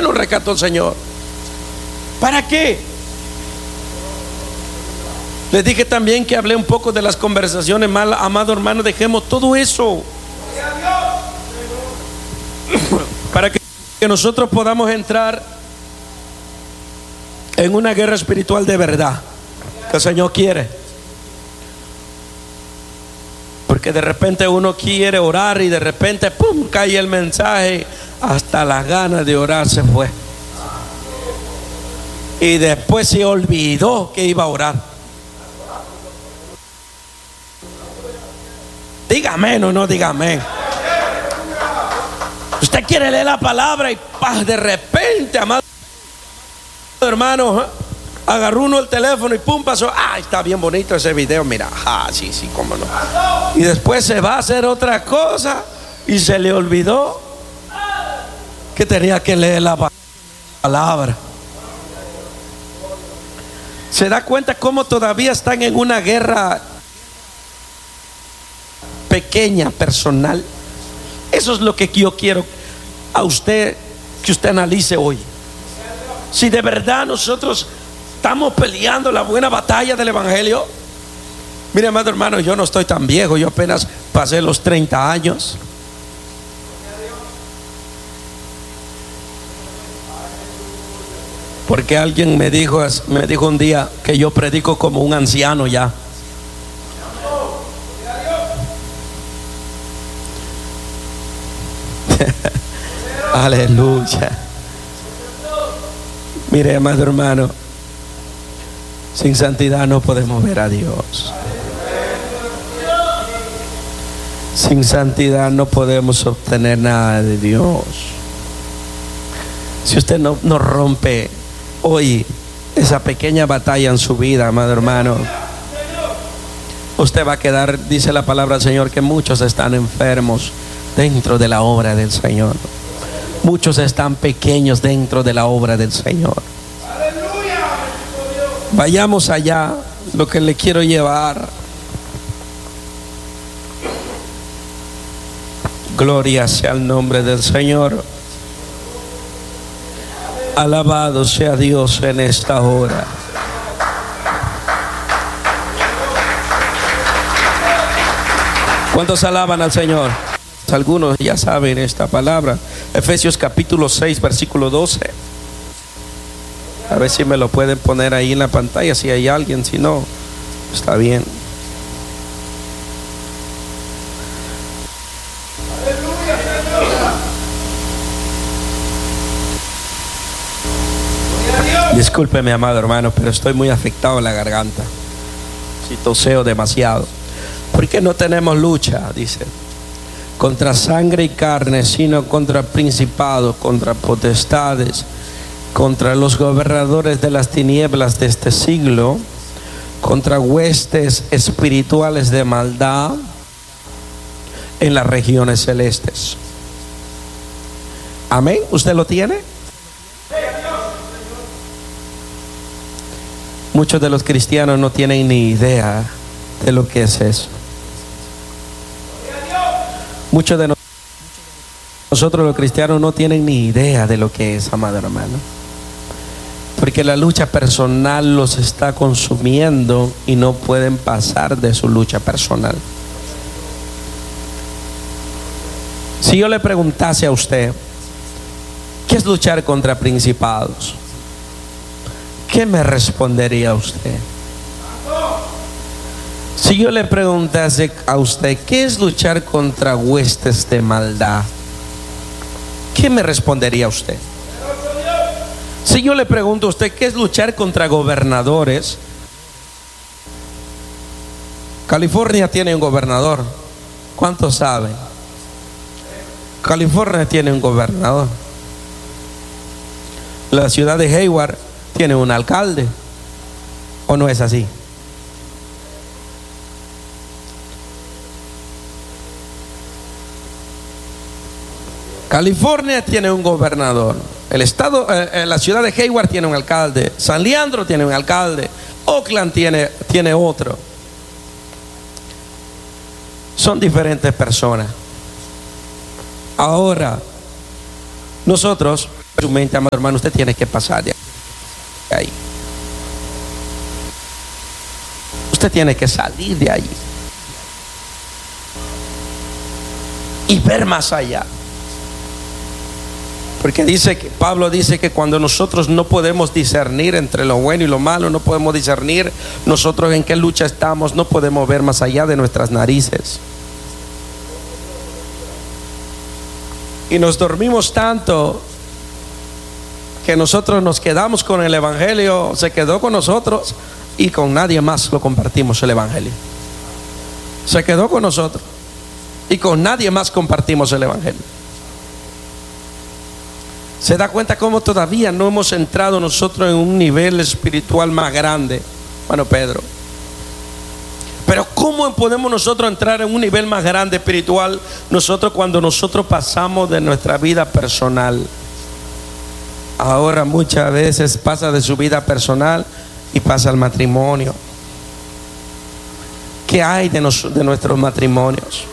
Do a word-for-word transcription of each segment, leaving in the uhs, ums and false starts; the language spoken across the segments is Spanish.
qué nos rescató el Señor? ¿Para qué? Les dije también que hablé un poco de las conversaciones malas. Amado hermano, dejemos todo eso para que nosotros podamos entrar en una guerra espiritual de verdad que el Señor quiere. Porque de repente uno quiere orar y de repente pum, cae el mensaje, hasta las ganas de orar se fue, y después se olvidó que iba a orar. Dígame, no, no, dígame. Usted quiere leer la palabra y paz, de repente, amado hermano, agarró uno el teléfono y pum, pasó. Ah, está bien bonito ese video, mira. Ah, sí, sí, cómo no. Y después se va a hacer otra cosa y se le olvidó que tenía que leer la palabra. ¿Se da cuenta cómo todavía están en una guerra pequeña, personal? Eso es lo que yo quiero a usted, que usted analice hoy. Si de verdad nosotros estamos peleando la buena batalla del evangelio. Mire, amado hermano, yo no estoy tan viejo, yo apenas pasé los treinta años. Porque alguien me dijo, me dijo un día que yo predico como un anciano ya. Aleluya. Mire, amado hermano, sin santidad no podemos ver a Dios. Sin santidad no podemos obtener nada de Dios. Si usted no, no rompe hoy esa pequeña batalla en su vida, amado hermano, usted va a quedar, dice la palabra del Señor, que muchos están enfermos dentro de la obra del Señor. Muchos están pequeños dentro de la obra del Señor. Vayamos allá, lo que le quiero llevar. Gloria sea el nombre del Señor. Alabado sea Dios en esta hora. ¿Cuántos alaban al Señor? Algunos ya saben esta palabra. Efesios capítulo seis, versículo doce. A ver si me lo pueden poner ahí en la pantalla, si hay alguien. Si no, está bien. Discúlpeme, amado hermano, pero estoy muy afectado en la garganta. Si toseo demasiado. Porque no tenemos lucha, dice, contra sangre y carne, sino contra principados, contra potestades, contra los gobernadores de las tinieblas de este siglo, contra huestes espirituales de maldad en las regiones celestes. Amén. ¿Usted lo tiene? Muchos de los cristianos no tienen ni idea de lo que es eso. Muchos de nosotros los cristianos no tienen ni idea de lo que es, amado hermano. Porque la lucha personal los está consumiendo y no pueden pasar de su lucha personal. Si yo le preguntase a usted, ¿qué es luchar contra principados? ¿Qué me respondería usted? Si yo le preguntase a usted, ¿qué es luchar contra huestes de maldad? ¿Qué me respondería usted? Si yo le pregunto a usted, ¿qué es luchar contra gobernadores? California tiene un gobernador. ¿Cuántos saben? California tiene un gobernador. La ciudad de Hayward tiene un alcalde. ¿O no es así? California tiene un gobernador. El estado, eh, la ciudad de Hayward tiene un alcalde. San Leandro tiene un alcalde. Oakland tiene, tiene otro. Son diferentes personas. Ahora, nosotros su mente, amado hermano, usted tiene que pasar de ahí. Usted tiene que salir de ahí y ver más allá. Porque dice que Pablo dice que cuando nosotros no podemos discernir entre lo bueno y lo malo, no podemos discernir nosotros en qué lucha estamos, no podemos ver más allá de nuestras narices. Y nos dormimos tanto que nosotros nos quedamos con el evangelio, se quedó con nosotros y con nadie más lo compartimos el evangelio. Se quedó con nosotros y con nadie más compartimos el evangelio. ¿Se da cuenta cómo todavía no hemos entrado nosotros en un nivel espiritual más grande, hermano Pedro? Pero ¿cómo podemos nosotros entrar en un nivel más grande espiritual nosotros cuando nosotros pasamos de nuestra vida personal? Ahora muchas veces pasa de su vida personal y pasa al matrimonio. ¿Qué hay de, nos, de nuestros matrimonios?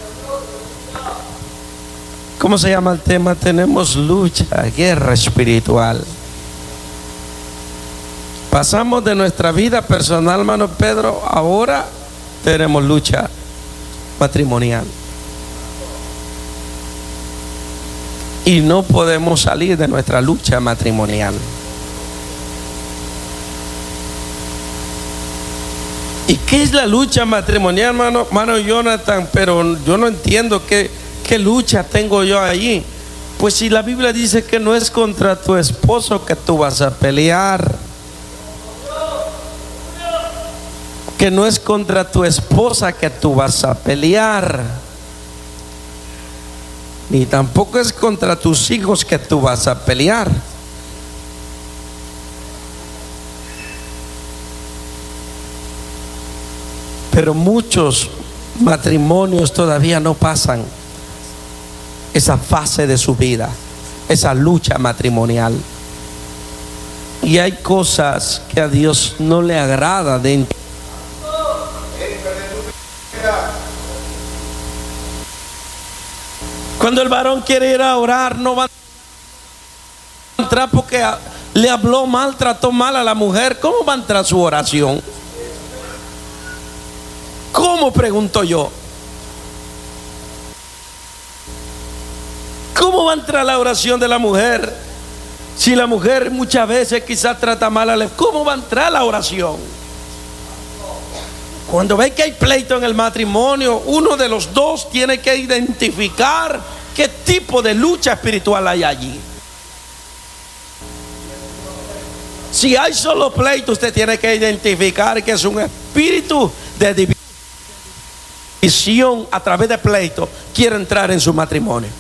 ¿Cómo se llama el tema? Tenemos lucha, guerra espiritual. Pasamos de nuestra vida personal, hermano Pedro, ahora tenemos lucha matrimonial. Y no podemos salir de nuestra lucha matrimonial. ¿Y qué es la lucha matrimonial, hermano, hermano Jonathan? Pero yo no entiendo qué, qué lucha tengo yo allí. Pues si la Biblia dice que no es contra tu esposo que tú vas a pelear, que no es contra tu esposa que tú vas a pelear, ni tampoco es contra tus hijos que tú vas a pelear. Pero muchos matrimonios todavía no pasan esa fase de su vida, esa lucha matrimonial. Y hay cosas que a Dios no le agrada dentro. Cuando el varón quiere ir a orar, no va a entrar porque le habló mal, trató mal a la mujer. ¿Cómo va a entrar su oración? ¿Cómo, pregunto yo? ¿Cómo va a entrar la oración de la mujer? Si la mujer muchas veces quizás trata mal a la... ¿Cómo va a entrar la oración? Cuando ve que hay pleito en el matrimonio, uno de los dos tiene que identificar qué tipo de lucha espiritual hay allí. Si hay solo pleito, usted tiene que identificar que es un espíritu de división a través de pleito, quiere entrar en su matrimonio.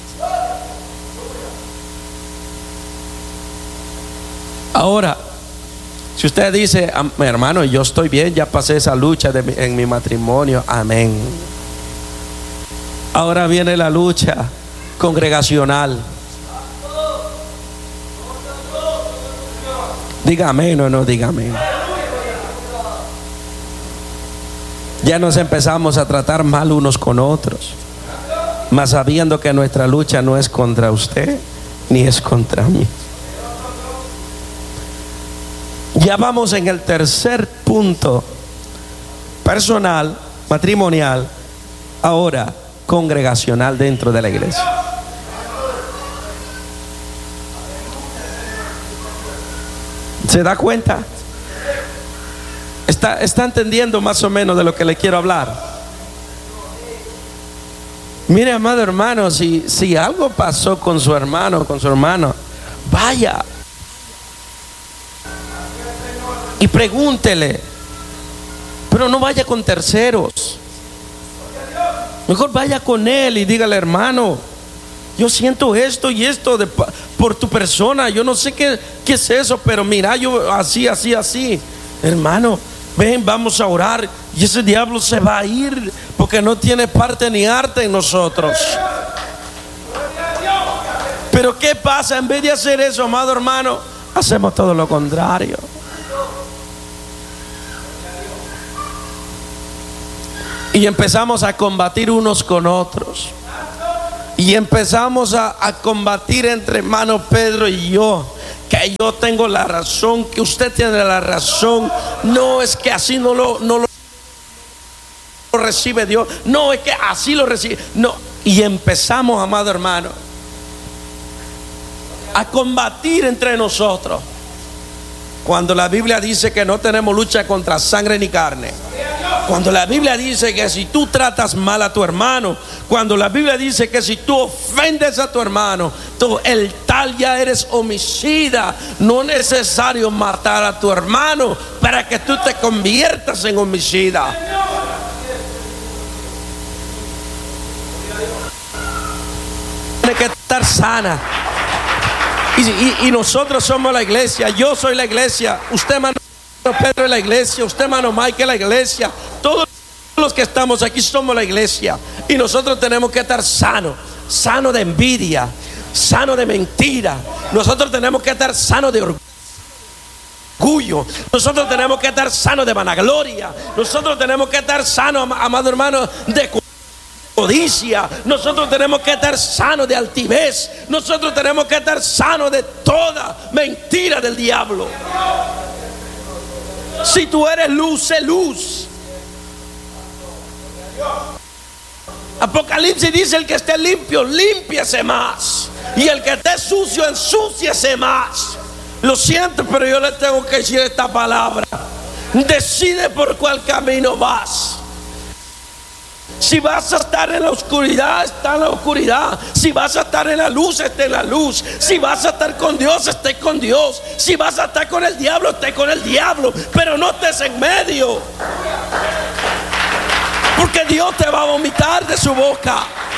Ahora, si usted dice, mi hermano, yo estoy bien, ya pasé esa lucha de mi, en mi matrimonio, amén. Ahora viene la lucha congregacional. Diga amén o no diga amén. Ya nos empezamos a tratar mal unos con otros, mas sabiendo que nuestra lucha no es contra usted ni es contra mí. Ya vamos en el tercer punto, personal, matrimonial, ahora congregacional dentro de la iglesia. ¿Se da cuenta? ¿Está, está entendiendo más o menos de lo que le quiero hablar? Mire, amado hermano, si, si algo pasó con su hermano, con su hermano, vaya y pregúntele, pero no vaya con terceros. Mejor vaya con él y dígale, hermano, yo siento esto y esto de, por tu persona. Yo no sé qué, qué es eso, pero mira, yo así, así, así. Hermano, ven, vamos a orar y ese diablo se va a ir porque no tiene parte ni arte en nosotros. Pero ¿qué pasa? En vez de hacer eso, amado hermano, hacemos todo lo contrario. Y empezamos a combatir unos con otros. Y empezamos a, a combatir entre hermano Pedro y yo. que yo tengo la razón, que usted tiene la razón. No es que así no lo, no lo recibe Dios, no es que así lo recibe, no. Y empezamos, amado hermano, a combatir entre nosotros, cuando la Biblia dice que no tenemos lucha contra sangre ni carne. Cuando la Biblia dice que si tú tratas mal a tu hermano, cuando la Biblia dice que si tú ofendes a tu hermano, tú, el tal ya eres homicida. No es necesario matar a tu hermano para que tú te conviertas en homicida. Tiene que estar sana. Y, y, y nosotros somos la iglesia. Yo soy la iglesia. Usted, hermano Pedro, es la iglesia. Usted, hermano Mike, es la iglesia. Todos los que estamos aquí somos la iglesia. Y nosotros tenemos que estar sanos. Sanos de envidia, sanos de mentira. Nosotros tenemos que estar sanos de orgullo. Nosotros tenemos que estar sanos de vanagloria. Nosotros tenemos que estar sanos, amado hermano, de codicia. Nosotros tenemos que estar sanos de altivez. Nosotros tenemos que estar sanos de toda mentira del diablo. Si tú eres luz, sé luz. Apocalipsis dice: el que esté limpio, límpiese más, y el que esté sucio, ensúciese más. Lo siento, pero yo le tengo que decir esta palabra. Decide por cuál camino vas. Si vas a estar en la oscuridad, está en la oscuridad. Si vas a estar en la luz, esté en la luz. Si vas a estar con Dios, esté con Dios. Si vas a estar con el diablo, esté con el diablo. Pero no estés en medio, porque Dios te va a vomitar de su boca.